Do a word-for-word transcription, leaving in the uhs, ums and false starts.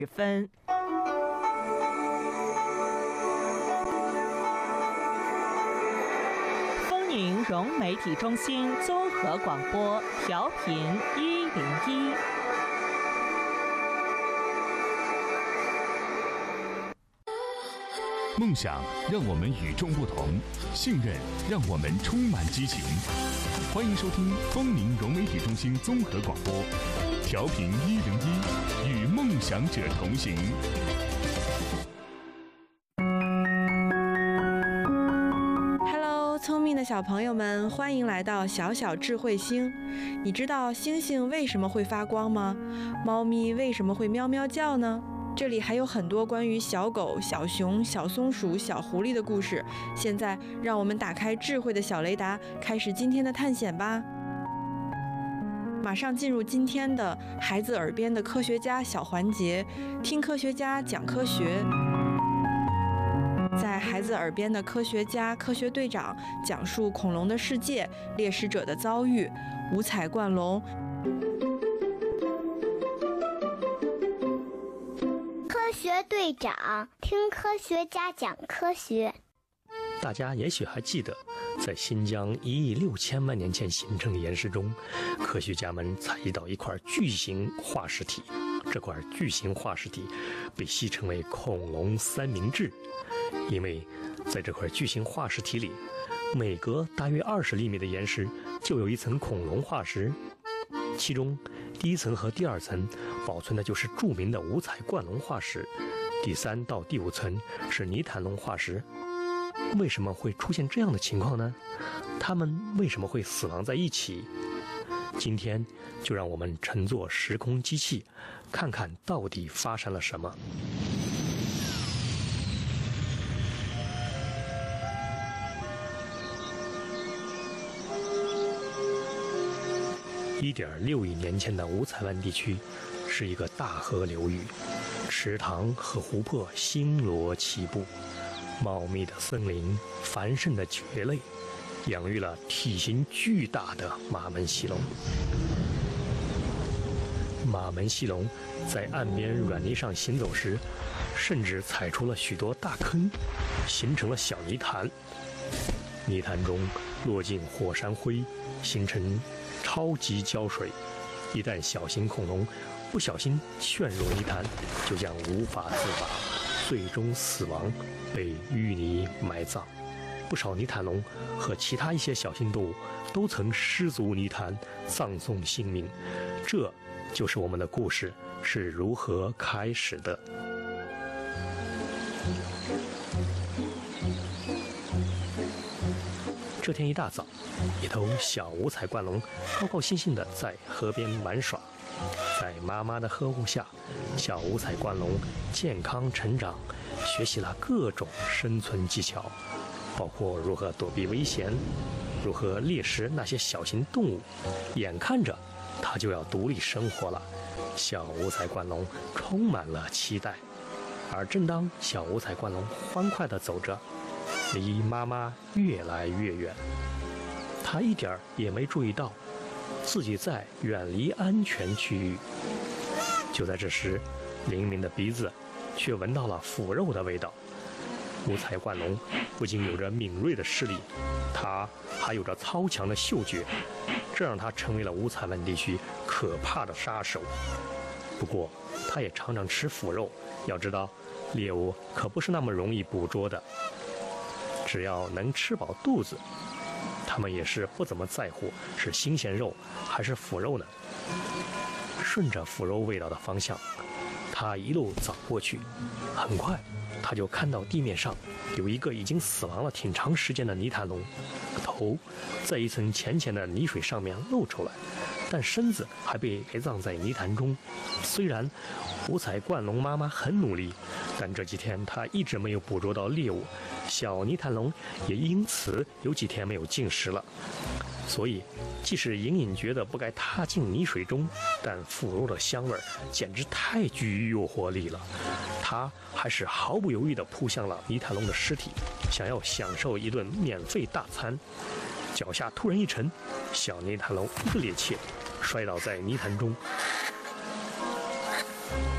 分。丰宁融媒体中心综合广播调频一零一。 梦想让我们与众不同，信任让我们充满激情。欢迎收听丰宁融媒体中心综合广播，调频一零一，与梦想者同行。 Hello， 聪明的小朋友们，欢迎来到小小智慧星。你知道星星为什么会发光吗？猫咪为什么会喵喵叫呢？这里还有很多关于小狗、小熊、小松鼠、小狐狸的故事。现在，让我们打开智慧的小雷达，开始今天的探险吧。马上进入今天的孩子耳边的科学家小环节，听科学家讲科学。在孩子耳边的科学家、科学队长讲述恐龙的世界、猎食者的遭遇，五彩冠龙。 科学队长听科学家讲科学。 大家也许还记得，在新疆一亿六千万年前形成的岩石中，科学家们采集到一块巨型化石体。这块巨型化石体被戏称为恐龙三明治，因为在这块巨型化石体里，每隔大约二十厘米的岩石就有一层恐龙化石，其中第一层和第二层保存的就是著名的五彩冠龙化石，第三到第五层是泥潭龙化石。为什么会出现这样的情况呢？它们为什么会死亡在一起？今天就让我们乘坐时空机器，看看到底发生了什么。一点六亿年前的五彩湾地区是一个大河流域，池塘和湖泊星罗棋布，茂密的森林，繁盛的蕨类，养育了体型巨大的马门溪龙。马门溪龙在岸边软泥上行走时，甚至踩出了许多大坑，形成了小泥潭。泥潭中落进火山灰，形成超级胶水。一旦小型恐龙不小心陷入泥潭，就将无法自拔，最终死亡，被淤泥埋葬。不少泥潭龙和其他一些小型动物都曾失足泥潭，葬送性命。这就是我们的故事是如何开始的。这天一大早，一头小五彩冠龙高高兴兴地在河边玩耍。在妈妈的呵护下，小五彩冠龙健康成长，学习了各种生存技巧，包括如何躲避危险，如何猎食那些小型动物。眼看着它就要独立生活了，小五彩冠龙充满了期待。而正当小五彩冠龙欢快地走着，离妈妈越来越远，它一点也没注意到自己在远离安全区域。就在这时，灵敏的鼻子却闻到了腐肉的味道。五彩冠龙不仅有着敏锐的视力，它还有着超强的嗅觉，这让它成为了五彩湾地区可怕的杀手。不过，它也常常吃腐肉，要知道，猎物可不是那么容易捕捉的。只要能吃饱肚子，他们也是不怎么在乎是新鲜肉还是腐肉呢。顺着腐肉味道的方向，他一路走过去，很快他就看到地面上有一个已经死亡了挺长时间的泥潭龙，头在一层浅浅的泥水上面露出来，但身子还被埋葬在泥潭中。虽然五彩冠龙妈妈很努力，但这几天她一直没有捕捉到猎物，小泥潭龙也因此有几天没有进食了。所以即使隐隐觉得不该踏进泥水中，但腐肉的香味简直太具诱惑力了，它还是毫不犹豫地扑向了泥潭龙的尸体，想要享受一顿免费大餐。脚下突然一沉，小泥潭龙一个趔趄摔倒在泥潭中。